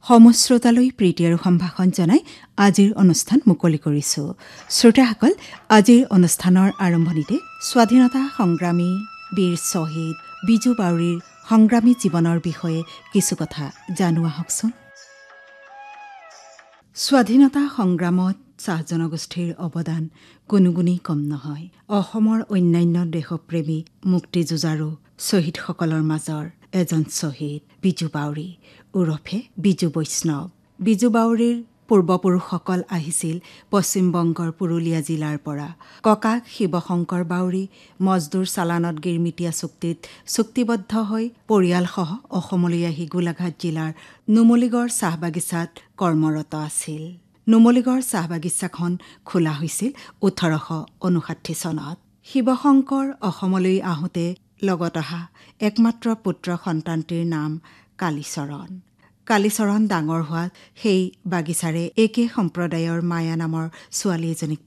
সমশ্ৰোতালৈ প্ৰীতি আৰু সম্ভাষণ জনাই আজিৰ অনুষ্ঠান মুকলি কৰিছোঁ। শ্ৰোতাসকল, আজিৰ অনুষ্ঠানৰ আৰম্ভণিতে স্বাধীনতা সংগ্ৰামী বীৰ শ্বহীদ বিজু বাউৰীৰ সংগ্ৰামী জীৱনৰ বিষয়ে কিছু কথা জানো আহকচোন। স্বাধীনতা সংগ্ৰামত চাহ জনগোষ্ঠীৰ অৱদান কোনো গুণেই কম নহয়। অসমৰ অন্যান্য দেশপ্ৰেমী মুক্তিযুঁজাৰু শ্বহীদসকলৰ মাজৰ এজন শ্বহীদ বিজু বাউৰী ওৰফে বিজু বৈষ্ণৱ। বিজু বাউৰীৰ পূৰ্বপুৰুষসকল আহিছিল পশ্চিমবংগৰ পুৰুলীয়া জিলাৰ পৰা। ককাক শিৱশংকৰ বাউৰী মজদুৰ চালানত গিৰমিটীয়া চুক্তিত চুক্তিবদ্ধ হৈ পৰিয়ালসহ অসমলৈ আহি গোলাঘাট জিলাৰ নুমলীগড় চাহ বাগিচাত কৰ্মৰত আছিল। নুমলীগড় চাহ বাগিচাখন খোলা হৈছিল 1859 চনত। শিৱশংকৰ অসমলৈ আহোঁতে লগত অহা একমাত্ৰ পুত্ৰ সন্তানটিৰ নাম কালীচৰণ। কালীচৰণ ডাঙৰ হোৱাত সেই বাগিচাৰে একে সম্প্ৰদায়ৰ মায়া নামৰ ছোৱালী এজনীক